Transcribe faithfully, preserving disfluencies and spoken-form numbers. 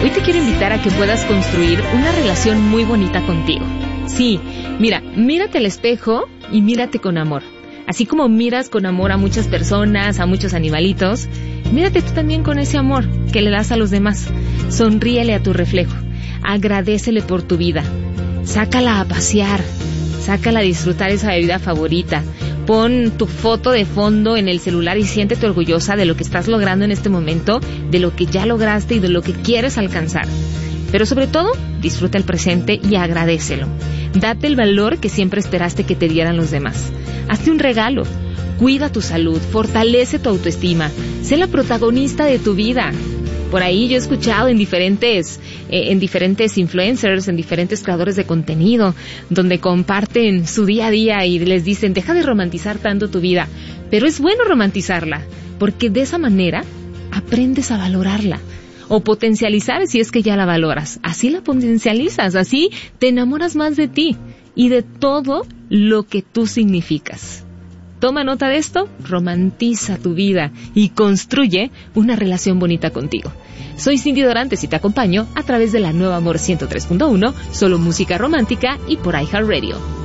Hoy te quiero invitar a que puedas construir una relación muy bonita contigo. Sí, mira, mírate al espejo y mírate con amor. Así como miras con amor a muchas personas, a muchos animalitos, mírate tú también con ese amor que le das a los demás. Sonríele a tu reflejo, agradécele por tu vida, sácala a pasear, sácala a disfrutar esa bebida favorita. Pon tu foto de fondo en el celular y siéntete orgullosa de lo que estás logrando en este momento, de lo que ya lograste y de lo que quieres alcanzar. Pero sobre todo, disfruta el presente y agradécelo. Date el valor que siempre esperaste que te dieran los demás. Hazte un regalo. Cuida tu salud, fortalece tu autoestima. Sé la protagonista de tu vida. Por ahí yo he escuchado en diferentes, eh, en diferentes influencers, en diferentes creadores de contenido, donde comparten su día a día y les dicen, deja de romantizar tanto tu vida. Pero es bueno romantizarla, porque de esa manera aprendes a valorarla. O potencializar si es que ya la valoras. Así la potencializas, así te enamoras más de ti y de todo lo que tú significas. Toma nota de esto, romantiza tu vida y construye una relación bonita contigo. Soy Cindy Dorantes y te acompaño a través de la Nueva Amor ciento tres punto uno, solo música romántica y por iHeartRadio.